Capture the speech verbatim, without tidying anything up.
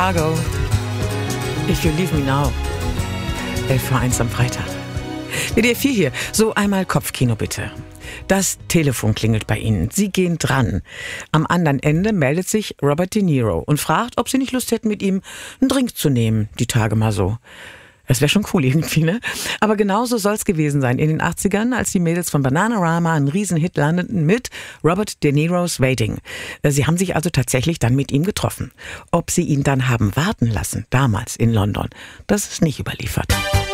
Chicago. If you leave me now. elf vor eins am Freitag. W D R vier hier. So, einmal Kopfkino bitte. Das Telefon klingelt bei Ihnen. Sie gehen dran. Am anderen Ende meldet sich Robert De Niro und fragt, ob Sie nicht Lust hätten, mit ihm einen Drink zu nehmen, die Tage mal so. Das wäre schon cool irgendwie, ne? Aber genauso soll es gewesen sein in den achtzigern, als die Mädels von Bananarama einen Riesenhit landeten mit Robert De Niro's Waiting. Sie haben sich also tatsächlich dann mit ihm getroffen. Ob sie ihn dann haben warten lassen, damals in London, das ist nicht überliefert.